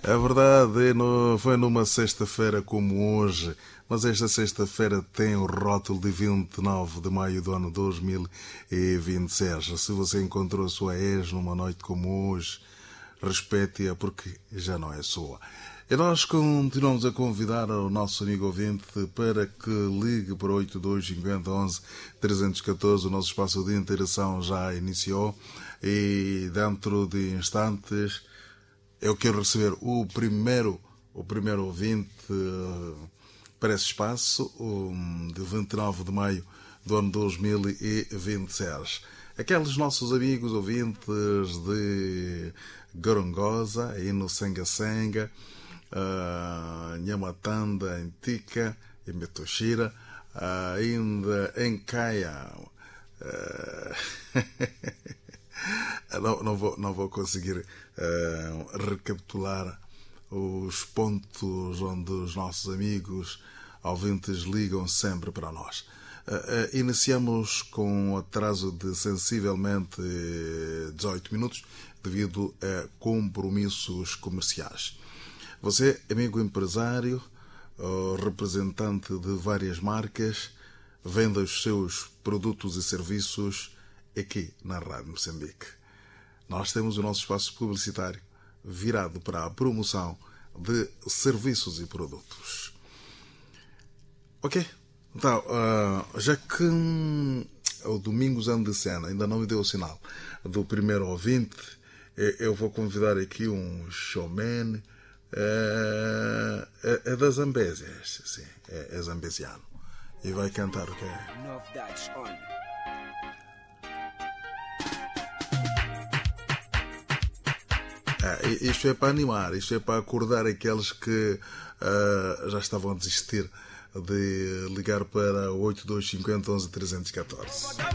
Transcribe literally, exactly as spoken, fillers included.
A verdade é no, foi numa sexta-feira como hoje, mas esta sexta-feira tem o rótulo de vinte e nove de maio do ano dois mil e vinte e seis. Se você encontrou a sua ex numa noite como hoje, respeite-a porque já não é sua. E nós continuamos a convidar o nosso amigo ouvinte para que ligue para oito dois cinco zero um um três um quatro. O nosso espaço de interação já iniciou e dentro de instantes eu quero receber o primeiro, o primeiro ouvinte para esse espaço, de vinte e nove de maio do ano dois mil e vinte e seis. Aqueles nossos amigos ouvintes de Gorongosa, aí no Senga-Senga, uh, Nhamatanda, em Tica, em Metoshira, uh, ainda em Caia. Uh, não, não, vou, não vou conseguir uh, recapitular os pontos onde os nossos amigos ouvintes ligam sempre para nós. Uh, uh, iniciamos com um atraso de sensivelmente dezoito minutos devido a compromissos comerciais. Você, amigo empresário, uh, representante de várias marcas, venda os seus produtos e serviços aqui na Rádio Moçambique. Nós temos o nosso espaço publicitário virado para a promoção de serviços e produtos. Ok? Então, uh, já que hum, o Domingos Andecena ainda não me deu o sinal do primeiro ouvinte, eu vou convidar aqui um showman, é, é, é da Zambésia, sim, é, é zambesiano, e vai cantar o que é. Ah, isto é para animar, isto é para acordar aqueles que uh, já estavam a desistir de ligar para oito dois cinco zero um um três um quatro.